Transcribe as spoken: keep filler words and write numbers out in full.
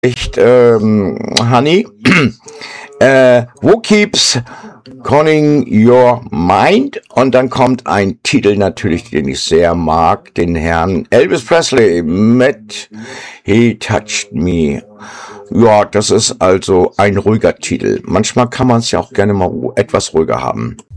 Echt, ähm, Honey, äh, Who Keeps Calling Your Mind? Und dann kommt ein Titel natürlich, den ich sehr mag, den Herrn Elvis Presley mit He Touched Me. Ja, das ist also ein ruhiger Titel. Manchmal kann man es ja auch gerne mal etwas ruhiger haben.